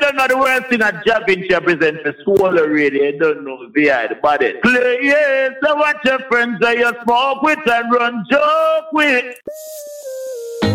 don't know the worst thing that Da Vinci presents the soul radio. You don't know behind the body. Play, yes, so watch your friends that you smoke with and run joke with.